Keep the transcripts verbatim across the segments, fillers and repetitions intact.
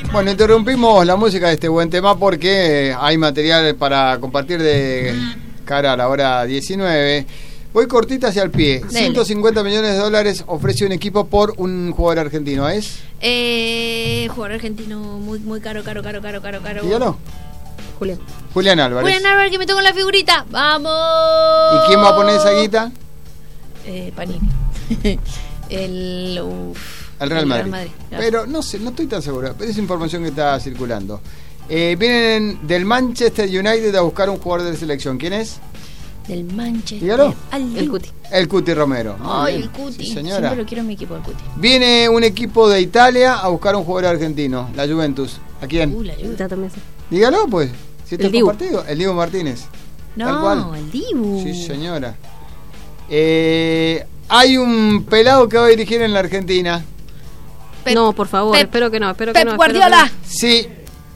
Bueno, interrumpimos la música de este buen tema porque hay material para compartir de cara a la hora diecinueve. Voy cortita hacia el pie. Dele. ciento cincuenta millones de dólares ofrece un equipo por un jugador argentino, ¿es? Eh, jugador argentino muy muy caro, caro, caro, caro, caro, caro. Dígalo. Julián. Julián Álvarez. Julián Álvarez, que me toco la figurita. ¡Vamos! ¿Y quién va a poner esa guita? Eh, Panini. el... Uf. El Real El Madrid. Real Madrid, claro. Pero no sé, no estoy tan seguro. Pero es información que está circulando. Eh, vienen del Manchester United a buscar un jugador de selección. ¿Quién es? Del Manchester. Dígalo. Al El Cuti. El Cuti Romero. Muy Ay, bien. el Cuti. Sí, señora. Siempre lo quiero en mi equipo, el Cuti. Viene un equipo de Italia a buscar un jugador argentino, la Juventus. ¿A quién? Uh, la ayuda. Ya también sé. Dígalo, pues. Si está El Dibu. compartido. El Dibu Martínez. Tal cual. No, el Dibu. Sí, señora. Eh, hay un pelado que va a dirigir en la Argentina. Pep- no, por favor, Pep- espero que no, espero Pep que no. espero que Guardiola. Sí.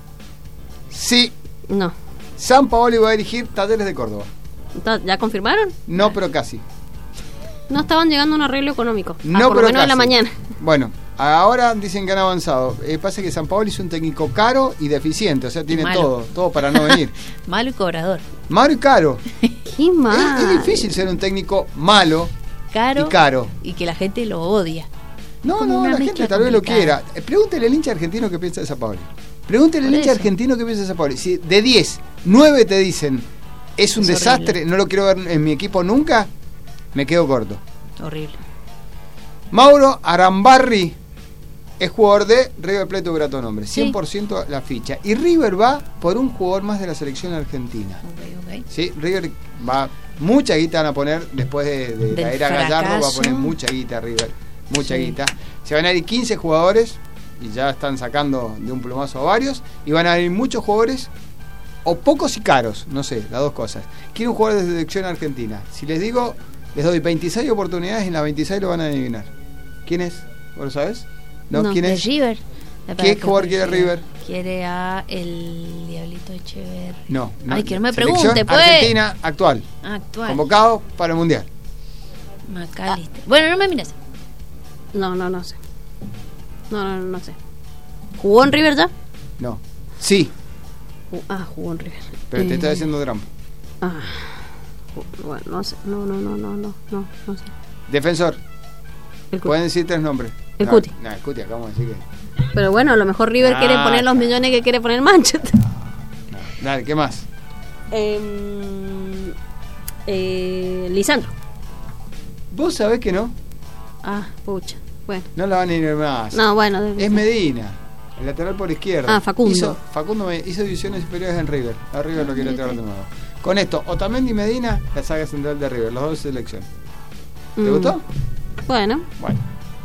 Sí. No. No. San Paoli va a dirigir Talleres de Córdoba. ¿Ta- ¿Ya confirmaron? No, pero casi. No estaban llegando a un arreglo económico. No, ah, por pero lo menos casi. en la mañana. Bueno, ahora dicen que han avanzado. Eh, pasa que San Paoli es un técnico caro y deficiente. O sea, tiene malo. todo. Todo para no venir. Malo y cobrador. Malo y caro. Qué mal. Es, es difícil ser un técnico malo Caro. y caro. Y que la gente lo odia. No, Como no, una la mezcla gente tal vez lo complicada. quiera. Eh, Pregúntele al hincha argentino qué piensa de San Paoli. Pregúntele al Por hincha eso. argentino qué piensa de San Paoli. Si de diez, nueve te dicen es un Es desastre, horrible. no lo quiero ver en mi equipo nunca, me quedo corto. Horrible. Mauro Arambarri es jugador de River Plate de grato nombre, Sí. cien por ciento la ficha. Y River va por un jugador más de la selección argentina. Ok, ok. Sí, River va, mucha guita van a poner después de, de la Del era Gallardo, va a fracaso. poner mucha guita River, mucha Sí. guita. Se van a ir quince jugadores y ya están sacando de un plumazo a varios, y van a ir muchos jugadores, o pocos y caros, no sé, las dos cosas. Quiero un jugador de selección argentina. Si les digo, les doy veintiséis oportunidades y en las veintiséis lo van a adivinar. ¿Quién es? ¿Vos lo sabés? ¿No? No. ¿Quién De es? River. ¿Qué jugador quiere River? Quiere a el Diablito Echeverri. No, no. Ay, que no me Selección pregunte, pues. Argentina actual, Actual. convocado para el Mundial. McAllister. Bueno, no me mires. No, no, no sé. No, no, no, no sé. ¿Jugó en River ya? No. Sí, Ju- Ah, jugó en River. pero te Eh, estoy haciendo drama. Ah, ju- bueno, no sé. No, no, no, no, no, no, no sé. Defensor. El Cuti. Pueden decir tres nombres. El no, Cuti. No, el Cuti, acabamos de decir Pero bueno, a lo mejor River Ah, quiere poner los claro. millones que quiere poner Manchester. que. No. Dale, ¿qué más? Em, eh, Lisandro. ¿Vos sabés que no? Ah, pucha. Bueno. No la van a ir más. No, bueno. debe Es ser. Medina, el lateral por izquierda. Ah, Facundo. Hizo, Facundo me- hizo divisiones superiores en River. A River lo quiere traer de nuevo. Con esto, Otamendi y Medina, la saga central de River, los dos de selección. ¿Te Mm, gustó? Bueno. Bueno.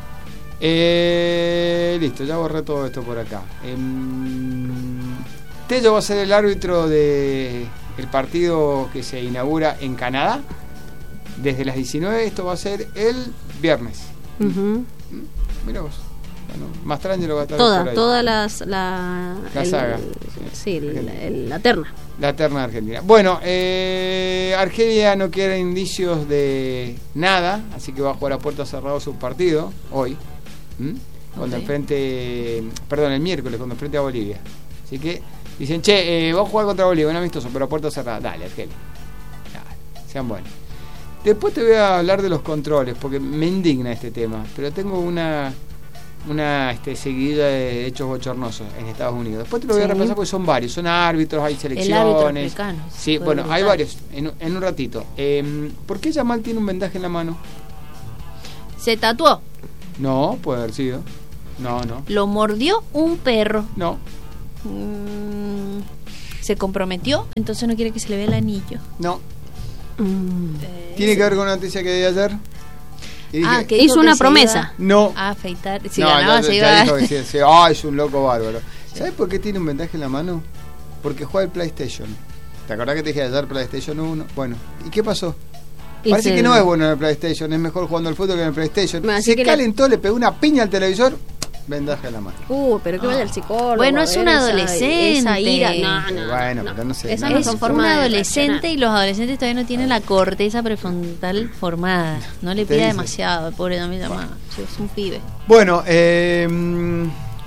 Eh, listo, ya borré todo esto por acá. Em, Tello va a ser el árbitro de el partido que se inaugura en Canadá. Desde las diecinueve, esto va a ser el viernes. Ujú. Mira vos. Bueno, más tranquilo va a estar Toda, por ahí. toda las, la, La el- saga. Sí, el- Argentina. el- la terna. La terna argentina. Bueno, eh, Argelia no quiere indicios de nada, así que va a jugar a puertas cerradas su partido hoy. ¿m? Cuando Ok. enfrente, perdón, el miércoles, cuando enfrente a Bolivia. Así que dicen, che, eh, vamos a jugar contra Bolivia, un amistoso, pero a puertas cerradas. Dale, Argelia. Dale, sean buenos. Después te voy a hablar de los controles, porque me indigna este tema, pero tengo una una este, seguidilla de hechos bochornosos en Estados Unidos. Después te lo voy a Sí. repasar porque son varios, son árbitros, hay El selecciones. árbitro africano. Sí, Fue bueno, hay brutal. varios, en, en un ratito. Eh, ¿Por qué Yamal tiene un vendaje en la mano? Se tatuó. No, puede haber sido. No, no, Lo mordió un perro. no, Mm, se comprometió, entonces no quiere que se le vea el anillo. no. Mm. Eh, ¿Tiene que ver con una noticia que di ayer? Y dije, Ah, que Hizo dijo una que se promesa. no. iba a afeitar. Si no, ganaba, ya, se ya iba dijo a... que sí, sí. Ah, es un loco bárbaro. ¿Sabes por qué tiene un vendaje en la mano? Porque juega el PlayStation. ¿Te acordás que te dije ayer PlayStation uno? Bueno, ¿y qué pasó? Y Parece se- que no es bueno en el PlayStation, es mejor jugando al fútbol que en el PlayStation. Bueno, así Se que la- calentó, le pegó una piña al televisor, vendaje en la mano. Uh, pero que vaya el psicólogo. Bueno, a es ver un esa- adolescente. Esa ira. No, no, Bueno, no. pero no sé, Esas no. no Es son un formas de adolescente reaccionar. y los adolescentes todavía no tienen la corteza prefrontal formada. No le Te pida dice. demasiado, el pobre no me llama. Es un pibe. Bueno, eh,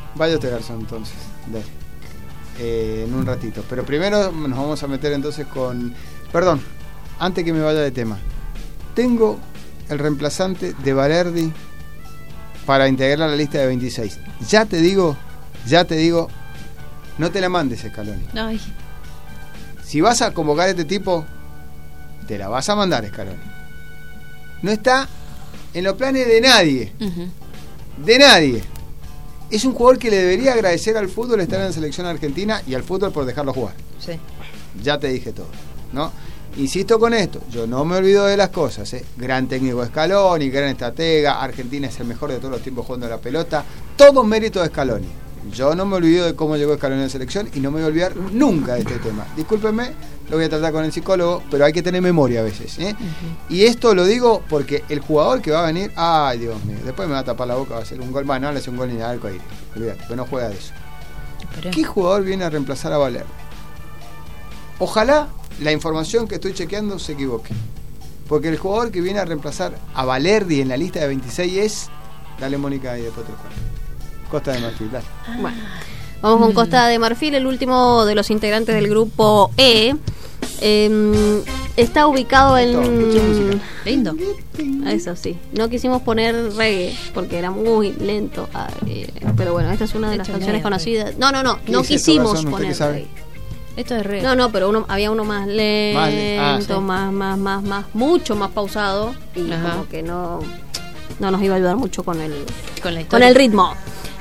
Vaya usted, Garzón, entonces. Dale. Eh, en un ratito. Pero primero nos vamos a meter entonces con... Perdón, antes que me vaya de tema. Tengo el reemplazante de Valerdi para integrar la lista de veintiséis. Ya te digo, ya te digo, no te la mandes, Scaloni. Ay. Si vas a convocar a este tipo, te la vas a mandar, Scaloni. No está en los planes de nadie. Uh-huh. De nadie. Es un jugador que le debería agradecer al fútbol estar en la selección argentina y al fútbol por dejarlo jugar. Sí. Ya te dije todo, ¿no? Insisto con esto, yo no me olvido de las cosas, ¿eh? Gran técnico Scaloni, gran estratega, Argentina es el mejor de todos los tiempos jugando a la pelota, todo mérito de Scaloni. Yo no me olvido de cómo llegó Scaloni a la selección y no me voy a olvidar nunca de este tema. Discúlpenme, lo voy a tratar con el psicólogo, pero hay que tener memoria a veces, ¿eh? Uh-huh. Y esto lo digo porque el jugador que va a venir, ay Dios mío, después me va a tapar la boca, va a hacer un gol, bueno, no le hace un gol ni nada al coire, olvídate, pero no juega de eso. Pero... ¿Qué jugador viene a reemplazar a Valerdi? Ojalá la información que estoy chequeando se equivoque, porque el jugador que viene a reemplazar a Valerdi en la lista de veintiséis es, dale Mónica y después te lo cuento. Costa de Marfil, dale. Bueno, vamos con Costa de Marfil, el último de los integrantes del grupo E. Eh, está ubicado en... Lindo. Eso sí. No quisimos poner reggae porque era muy lento. Eh, pero bueno, esta es una de, de las canciones conocidas. No, no, no. No quisimos poner reggae. Esto es reggae. No, no, pero uno había uno más lento, más, ah, sí. más, más, más, más, mucho más pausado y Ajá. como que no, no nos iba a ayudar mucho con el, con, la con el ritmo.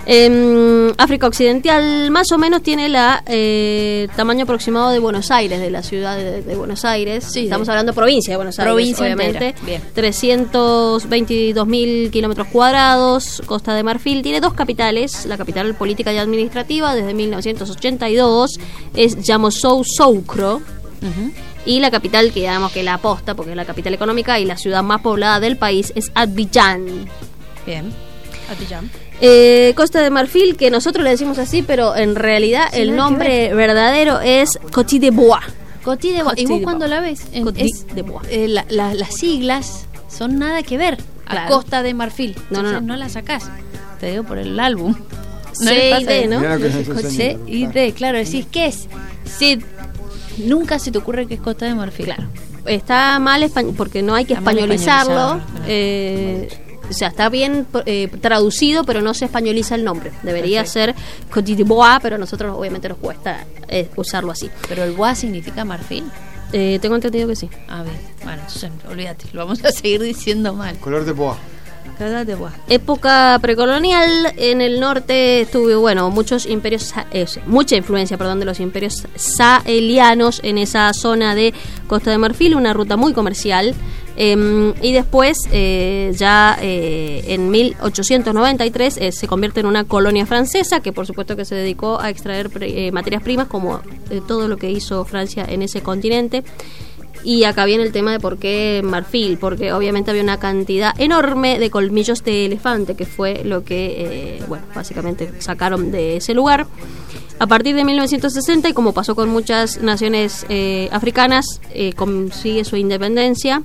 Eh, África Occidental más o menos tiene la eh, tamaño aproximado de Buenos Aires, de la ciudad de, de Buenos Aires. Sí, Estamos de, hablando provincia de Buenos Aires, provincia obviamente. trescientos veintidós mil kilómetros cuadrados. Costa de Marfil tiene dos capitales. La capital política y administrativa desde mil novecientos ochenta y dos es Yamoussoukro. Uh-huh. Y la capital, que digamos que la aposta, porque es la capital económica y la ciudad más poblada del país, es Abidjan. Bien, Abidjan. Eh, Costa de Marfil, que nosotros le decimos así, pero en realidad sí, el nombre verdadero es Côte d'Ivoire. Côte d'Ivoire. Y vos cuando la ves, en, es, eh, la, la, las siglas son nada que ver claro. a Costa de Marfil. No, no, no, no la sacás. Te digo por el álbum. No C y D, ¿no? C y D, claro. Decís, ¿qué es? C. Nunca se te ocurre que es Costa de Marfil. Claro. Está mal españ- porque no hay que está españolizarlo. Eh, O sea, está bien eh, traducido, pero no se españoliza el nombre. Debería Perfecto. ser Côte d'Ivoire, pero a nosotros obviamente nos cuesta eh, usarlo así. ¿Pero el bois significa marfil? Eh, tengo entendido que sí. A ver, bueno, entonces olvídate, lo vamos a seguir diciendo mal. Color de bois. Color de bois. Época precolonial, en el norte estuvo, bueno, muchos imperios, eh, mucha influencia, perdón, de los imperios sahelianos en esa zona de Costa de Marfil, una ruta muy comercial. Eh, y después, eh, ya eh, en mil ochocientos noventa y tres, eh, se convierte en una colonia francesa que por supuesto que se dedicó a extraer eh, materias primas, como eh, todo lo que hizo Francia en ese continente. Y acá viene el tema de por qué marfil, porque obviamente había una cantidad enorme de colmillos de elefante, que fue lo que, eh, bueno, básicamente sacaron de ese lugar. A partir de mil novecientos sesenta, y como pasó con muchas naciones eh, africanas, eh, consigue su independencia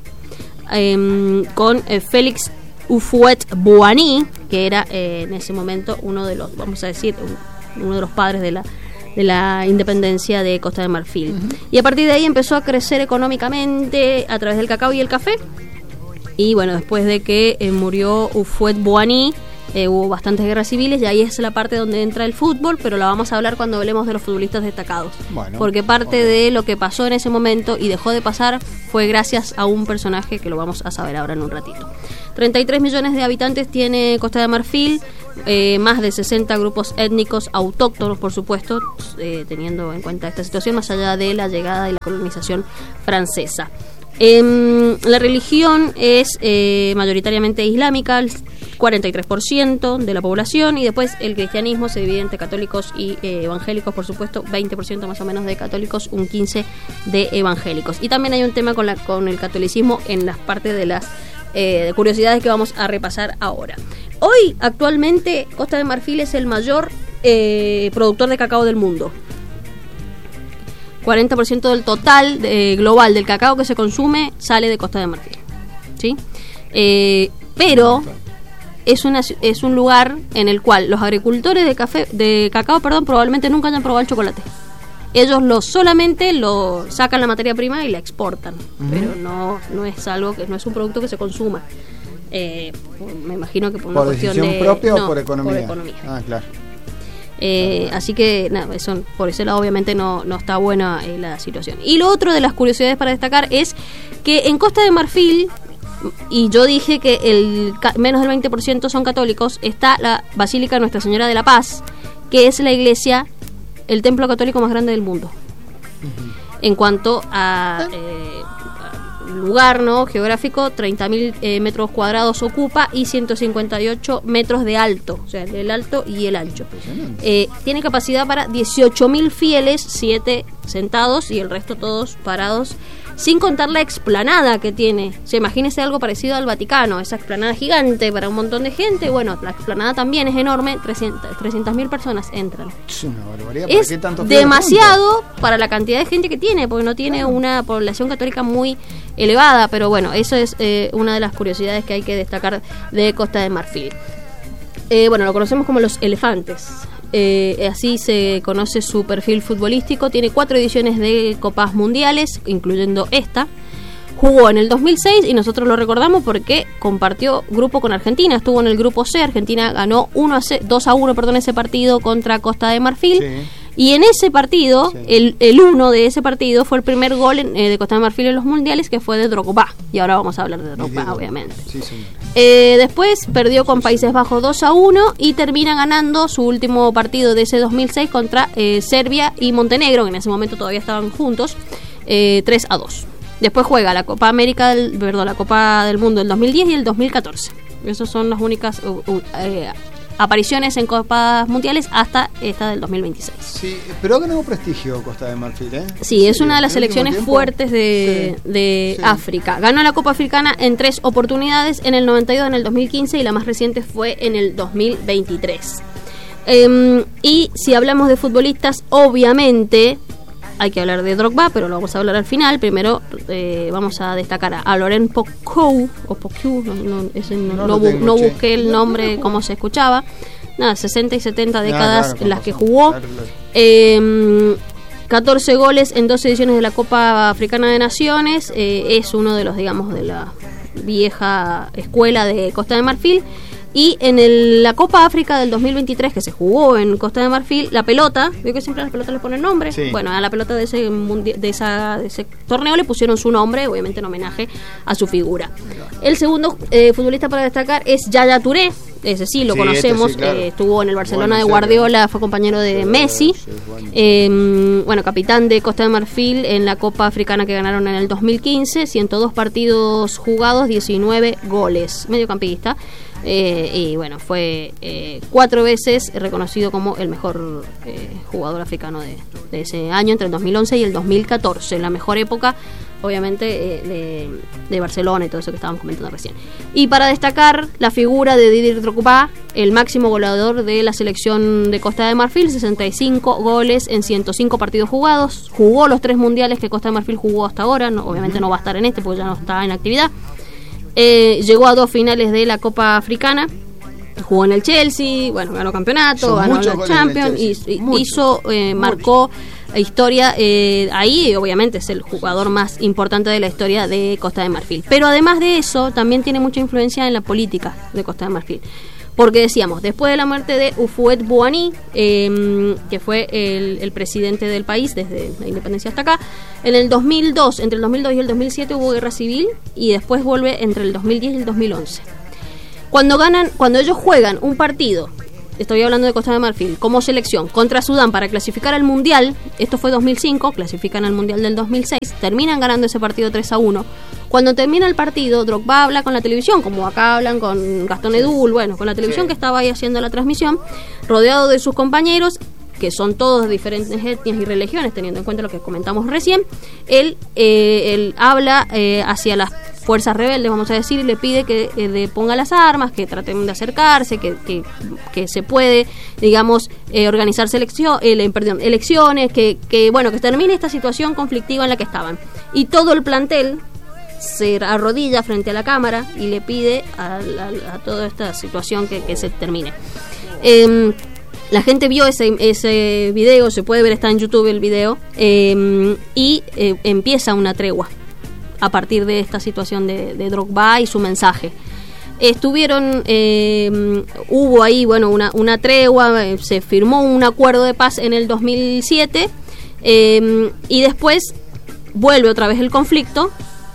eh, con eh, Félix Houphouët-Boigny, que era eh, en ese momento uno de los, vamos a decir, uno de los padres de la de la independencia de Costa de Marfil. Uh-huh. Y a partir de ahí empezó a crecer económicamente a través del cacao y el café. Y bueno, después de que eh, murió Houphouët-Boigny, eh, hubo bastantes guerras civiles, y ahí es la parte donde entra el fútbol, pero la vamos a hablar cuando hablemos de los futbolistas destacados. Bueno, porque parte okay. de lo que pasó en ese momento y dejó de pasar fue gracias a un personaje que lo vamos a saber ahora en un ratito. treinta y tres millones de habitantes tiene Costa de Marfil, eh, más de sesenta grupos étnicos autóctonos, por supuesto, eh, teniendo en cuenta esta situación, más allá de la llegada y la colonización francesa. Eh, la religión es eh, mayoritariamente islámica, el cuarenta y tres por ciento de la población, y después el cristianismo se divide entre católicos y eh, evangélicos, por supuesto, veinte por ciento más o menos de católicos, un quince por ciento de evangélicos. Y también hay un tema con, la, con el catolicismo en las partes de las eh, curiosidades que vamos a repasar ahora. Hoy, actualmente, Costa de Marfil es el mayor eh, productor de cacao del mundo. cuarenta por ciento del total eh, global del cacao que se consume sale de Costa de Marfil, ¿sí? Eh, pero es una es un lugar en el cual los agricultores de café de cacao, perdón, probablemente nunca hayan probado el chocolate. Ellos lo solamente lo sacan la materia prima y la exportan, uh-huh. pero no no es algo que no es un producto que se consuma. Eh, me imagino que por una ¿Por cuestión decisión de propia no, o por economía? Por economía. Ah, claro. Eh, así que nada, eso, por ese lado obviamente no, no está buena eh, la situación. Y lo otro de las curiosidades para destacar es que en Costa de Marfil, y yo dije que el menos del veinte por ciento son católicos, está la Basílica Nuestra Señora de la Paz, que es la iglesia, el templo católico más grande del mundo. Uh-huh. En cuanto a eh, lugar no geográfico, treinta mil eh, metros cuadrados ocupa y ciento cincuenta y ocho metros de alto, o sea, el alto y el ancho. Eh, tiene capacidad para dieciocho mil fieles, siete sentados y el resto todos parados, sin contar la explanada que tiene. O sea, imagínese algo parecido al Vaticano, esa explanada gigante para un montón de gente. Bueno, la explanada también es enorme, trescientas mil personas entran. Es una barbaridad. Es qué tanto demasiado para la cantidad de gente que tiene, porque no tiene claro. una población católica muy elevada, pero bueno, eso es eh, una de las curiosidades que hay que destacar de Costa de Marfil. Eh, bueno, lo conocemos como los elefantes. Eh, así se conoce su perfil futbolístico. Tiene cuatro ediciones de Copas Mundiales, incluyendo esta. Jugó en el dos mil seis y nosotros lo recordamos porque compartió grupo con Argentina. Estuvo en el grupo C. Argentina ganó dos a uno perdón, ese partido contra Costa de Marfil. Sí. Y en ese partido, sí. el, el uno de ese partido fue el primer gol en, eh, de Costa de Marfil en los mundiales, que fue de Drogba. Y ahora vamos a hablar de Drogba, obviamente. Sí, sí. Eh, después perdió con Países Bajos dos a uno y termina ganando su último partido de ese dos mil seis contra eh, Serbia y Montenegro, que en ese momento todavía estaban juntos, eh, tres a dos. Después juega la Copa América, del, perdón, la Copa del Mundo del dos mil diez y el dos mil catorce. Esas son las únicas uh, uh, eh, apariciones en Copas Mundiales hasta esta del dos mil veintiséis. Sí, pero ha ganado prestigio Costa de Marfil, ¿eh? Sí, sí, es una de las selecciones fuertes de, sí, de sí. África. Ganó la Copa Africana en tres oportunidades, en el noventa y dos, en el dos mil quince y la más reciente fue en el dos mil veintitrés. Eh, y si hablamos de futbolistas, obviamente hay que hablar de Drogba, pero lo vamos a hablar al final. Primero eh, vamos a destacar a, a Laurent Pocou, o Pocou, no, no, ese no, no, no, bu- no busqué el nombre, cómo se escuchaba. Nada, sesenta y setenta décadas ah, claro, en las que jugó. Claro, claro. Eh, catorce goles en dos ediciones de la Copa Africana de Naciones. Eh, es uno de los, digamos, de la vieja escuela de Costa de Marfil. Y en el, la Copa África del dos mil veintitrés, que se jugó en Costa de Marfil, la pelota, veo que siempre a las pelotas le ponen nombre. Sí. Bueno, a la pelota de ese, mundi- de, esa, de ese torneo le pusieron su nombre, obviamente en homenaje a su figura. El segundo eh, futbolista para destacar es Yaya Touré. Ese sí, lo sí, conocemos, este sí, claro. eh, estuvo en el Barcelona bueno, de Guardiola, fue compañero de sí, Messi. Sí, bueno. Eh, bueno, capitán de Costa de Marfil en la Copa Africana que ganaron en el dos mil quince, ciento dos partidos jugados, diecinueve goles, mediocampista. Eh, y bueno, fue eh, cuatro veces reconocido como el mejor eh, jugador africano de, de ese año, entre el dos mil once y el dos mil catorce, la mejor época obviamente eh, de, de Barcelona y todo eso que estábamos comentando recién. Y para destacar la figura de Didier Drogba, el máximo goleador de la selección de Costa de Marfil, sesenta y cinco goles en ciento cinco partidos jugados, jugó los tres mundiales que Costa de Marfil jugó hasta ahora, no, obviamente no va a estar en este porque ya no está en actividad. Eh, llegó a dos finales de la Copa Africana, jugó en el Chelsea, bueno, ganó campeonato, Son ganó la Champions, y, y hizo, eh, marcó historia eh, ahí, y obviamente es el jugador más importante de la historia de Costa de Marfil. Pero además de eso, también tiene mucha influencia en la política de Costa de Marfil. Porque decíamos, después de la muerte de Houphouët-Boigny, eh, que fue el, el presidente del país desde la independencia hasta acá, en el dos mil dos, entre el dos mil dos y el dos mil siete hubo guerra civil y después vuelve entre el dos mil diez y el dos mil once. Cuando ganan, cuando ellos juegan un partido, estoy hablando de Costa de Marfil, como selección contra Sudán para clasificar al Mundial, esto fue dos mil cinco, clasifican al Mundial del dos mil seis, terminan ganando ese partido tres a uno. Cuando termina el partido, Drogba habla con la televisión, como acá hablan con Gastón Edul, bueno, con la televisión sí. que estaba ahí haciendo la transmisión, rodeado de sus compañeros, que son todos de diferentes etnias y religiones, teniendo en cuenta lo que comentamos recién. Él, eh, él habla eh, hacia las fuerzas rebeldes, vamos a decir, y le pide que eh, le ponga las armas, que traten de acercarse, que, que, que se puede, digamos, eh, organizar selección, eh, perdón, elecciones, que, que, bueno, que termine esta situación conflictiva en la que estaban. Y todo el plantel se arrodilla frente a la cámara y le pide a, a, a toda esta situación que, que se termine. Eh, la gente vio ese, ese video, se puede ver, está en YouTube el video, eh, y eh, empieza una tregua a partir de esta situación de, de Drogba y su mensaje. Estuvieron, eh, hubo ahí, bueno, una, una tregua, eh, se firmó un acuerdo de paz en el dos mil siete, eh, y después vuelve otra vez el conflicto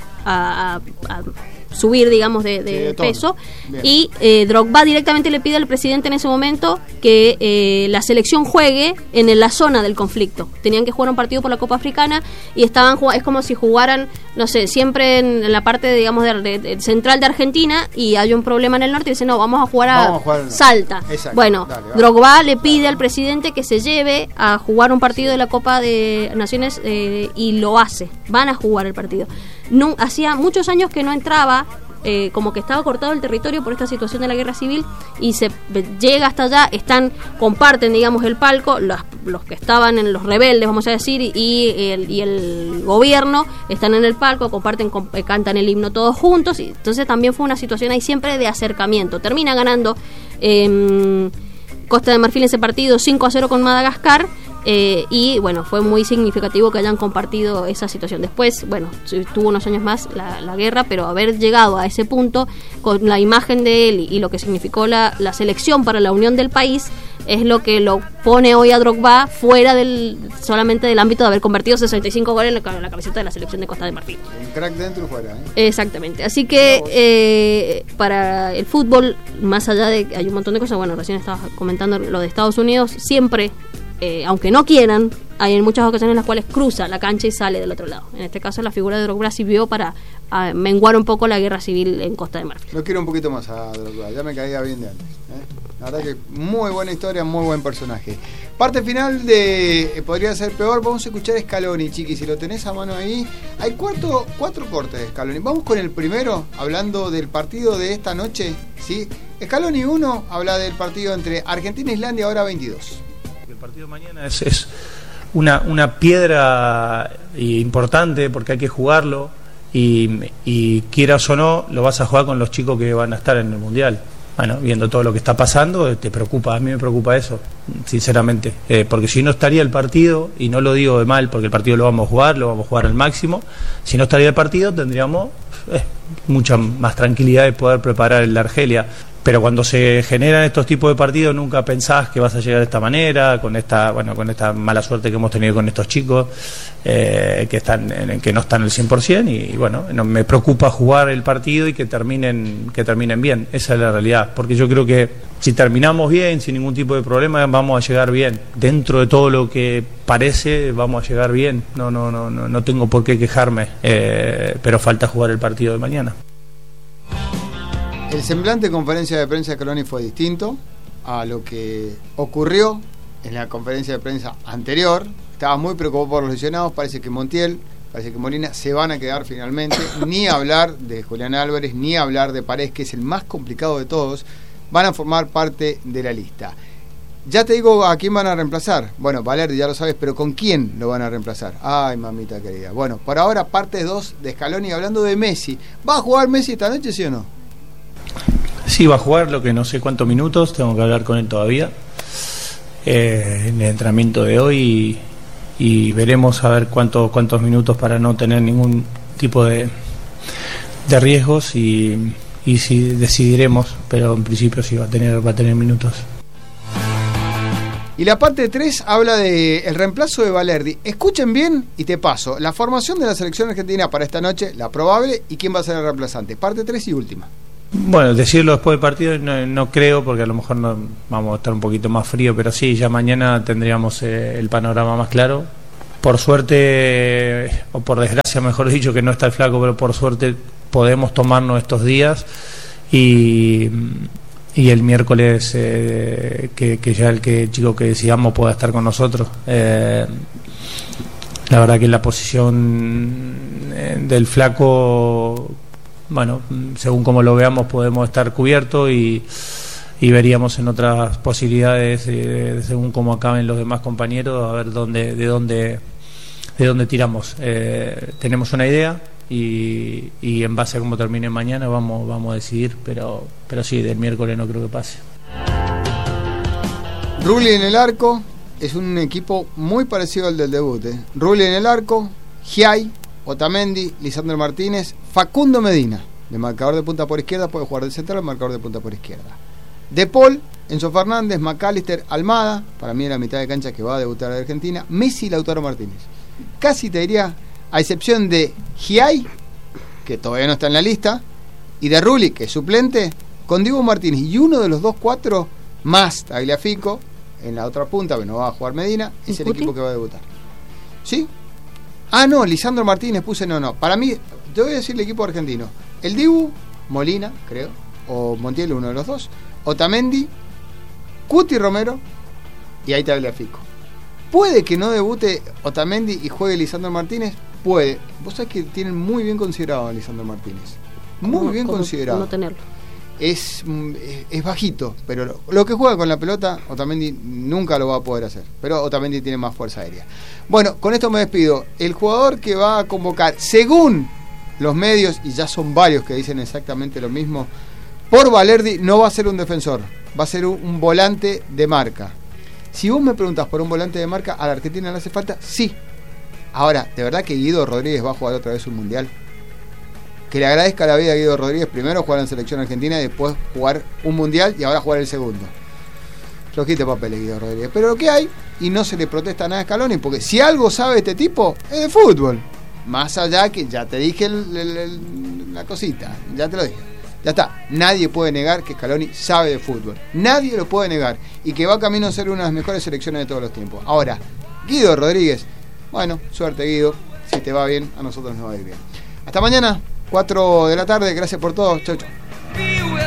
a, a, a subir, digamos, de, de, sí, de peso. Bien. Y eh, Drogba directamente le pide al presidente en ese momento que eh, la selección juegue en la zona del conflicto. Tenían que jugar un partido por la Copa Africana y estaban es como si jugaran, no sé, siempre en la parte, digamos, de, de, de central de Argentina, y hay un problema en el norte y dicen, no, vamos a jugar a, vamos a jugar no. Salta. Exacto. Bueno, dale, Drogba le pide al presidente que se lleve a jugar un partido de la Copa de Naciones, eh, y lo hace. Van a jugar el partido. No, hacía muchos años que no entraba, eh, como que estaba cortado el territorio por esta situación de la guerra civil, y se llega hasta allá, están, comparten, digamos, el palco, los, los que estaban en los rebeldes, vamos a decir, y el, y el gobierno están en el palco, comparten, comp- cantan el himno todos juntos, y entonces también fue una situación ahí siempre de acercamiento. Termina ganando eh, Costa de Marfil ese partido cinco a cero con Madagascar. Eh, y bueno, fue muy significativo que hayan compartido esa situación. Después, bueno, tuvo unos años más la, la guerra, pero haber llegado a ese punto con la imagen de él y, y lo que significó la, la selección para la unión del país es lo que lo pone hoy a Drogba fuera del solamente del ámbito de haber convertido sesenta y cinco goles en la, en la camiseta de la selección de Costa de Marfil. Un crack dentro y fuera, ¿eh? Exactamente. Así que eh, para el fútbol, más allá de que hay un montón de cosas, bueno, recién estabas comentando lo de Estados Unidos, siempre, Eh, aunque no quieran, hay en muchas ocasiones en las cuales cruza la cancha y sale del otro lado. En este caso la figura de Drogba sirvió para uh, menguar un poco la guerra civil en Costa de Marfil. Lo quiero un poquito más a Drogba, ya me caía bien de antes, ¿eh? La verdad que muy buena historia, muy buen personaje. Parte final de eh, podría ser peor, vamos a escuchar Scaloni, chiqui, si lo tenés a mano ahí. Hay cuatro, cuatro cortes de Scaloni. Vamos con el primero, hablando del partido de esta noche, ¿sí? Scaloni uno habla del partido entre Argentina e Islandia, ahora veintidós. El partido de mañana es, es una, una piedra importante porque hay que jugarlo y, y quieras o no, lo vas a jugar con los chicos que van a estar en el Mundial. Bueno, viendo todo lo que está pasando, te preocupa, a mí me preocupa eso, sinceramente, eh, porque si no estaría el partido, y no lo digo de mal, porque el partido lo vamos a jugar, lo vamos a jugar al máximo, si no estaría el partido tendríamos eh, mucha más tranquilidad de poder preparar el de Argelia. Pero cuando se generan estos tipos de partidos nunca pensás que vas a llegar de esta manera, con esta bueno con esta mala suerte que hemos tenido con estos chicos eh, que están en, que no están al cien por ciento, y, y bueno, no, me preocupa jugar el partido y que terminen que terminen bien. Esa es la realidad, porque yo creo que si terminamos bien, sin ningún tipo de problema, vamos a llegar bien. Dentro de todo lo que parece, vamos a llegar bien. No no no no, no tengo por qué quejarme, eh, pero falta jugar el partido de mañana. El semblante de conferencia de prensa de Scaloni fue distinto a lo que ocurrió en la conferencia de prensa anterior. Estaba muy preocupado por los lesionados. Parece que Montiel, parece que Molina se van a quedar finalmente. Ni hablar de Julián Álvarez, ni hablar de Paredes, que es el más complicado de todos. Van a formar parte de la lista. Ya te digo a quién van a reemplazar. Bueno, Valerdi ya lo sabes, pero ¿con quién lo van a reemplazar? Ay, mamita querida. Bueno, por ahora parte dos de Scaloni hablando de Messi. ¿Va a jugar Messi esta noche, sí o no? Sí, va a jugar, lo que no sé cuántos minutos, tengo que hablar con él todavía eh, en el entrenamiento de hoy, y, y veremos a ver cuántos cuántos minutos para no tener ningún tipo de, de riesgos, y, y si decidiremos, pero en principio sí va a tener va a tener minutos. Y la parte tres habla de el reemplazo de Valerdi. Escuchen bien y te paso la formación de la selección argentina para esta noche, la probable, y quién va a ser el reemplazante. Parte tres y última. Bueno, decirlo después del partido no, no creo, porque a lo mejor no, vamos a estar un poquito más frío, pero sí, ya mañana tendríamos eh, el panorama más claro. Por suerte, o por desgracia mejor dicho, que no está el flaco, pero por suerte podemos tomarnos estos días, y, y el miércoles eh, que, que ya el que el chico que decidamos pueda estar con nosotros. Eh, la verdad que la posición del flaco, bueno, según como lo veamos podemos estar cubiertos, y, y veríamos en otras posibilidades eh, según cómo acaben los demás compañeros, a ver dónde de dónde de dónde tiramos. Eh, tenemos una idea, y, y en base a cómo termine mañana vamos, vamos a decidir, pero, pero sí, del miércoles no creo que pase. Rulli en el arco, es un equipo muy parecido al del debut. ¿eh? Rulli en el arco, Giai, Otamendi, Lisandro Martínez, Facundo Medina, de marcador de punta por izquierda, puede jugar de central, marcador de punta por izquierda. De Paul, Enzo Fernández, McAllister, Almada, para mí en la mitad de cancha que va a debutar de Argentina, Messi, Lautaro Martínez. Casi te diría, a excepción de Giai, que todavía no está en la lista, y de Rulli, que es suplente, con Diego Martínez y uno de los dos cuatro más Tagliafico, en la otra punta, que no va a jugar Medina, es el ¿Putin? equipo que va a debutar. ¿Sí? Ah, no, Lisandro Martínez puse no, no. Para mí, te voy a decir el equipo argentino. El Dibu, Molina, creo, o Montiel, uno de los dos, Otamendi, Cuti Romero y ahí Tagliafico. ¿Puede que no debute Otamendi y juegue Lisandro Martínez? Puede. Vos sabés que tienen muy bien considerado a Lisandro Martínez. Muy ¿Cómo, bien cómo considerado. No tenerlo. Es, es bajito, pero lo, lo que juega con la pelota, Otamendi nunca lo va a poder hacer. Pero Otamendi tiene más fuerza aérea. Bueno, con esto me despido. El jugador que va a convocar, según los medios, y ya son varios que dicen exactamente lo mismo, por Valerdi no va a ser un defensor, va a ser un, un volante de marca. Si vos me preguntás por un volante de marca, ¿a la Argentina le hace falta? Sí. Ahora, ¿de verdad que Guido Rodríguez va a jugar otra vez un mundial? Que le agradezca la vida a Guido Rodríguez, primero jugar en selección argentina y después jugar un mundial y ahora jugar el segundo. Flojito papeles Guido Rodríguez. Pero lo que hay, y no se le protesta nada a Scaloni, porque si algo sabe este tipo, es de fútbol. Más allá que ya te dije el, el, el, la cosita, ya te lo dije. Ya está, nadie puede negar que Scaloni sabe de fútbol. Nadie lo puede negar. Y que va camino a ser una de las mejores selecciones de todos los tiempos. Ahora, Guido Rodríguez, bueno, suerte Guido. Si te va bien, a nosotros nos va a ir bien. Hasta mañana. cuatro de la tarde, gracias por todo, chau chau.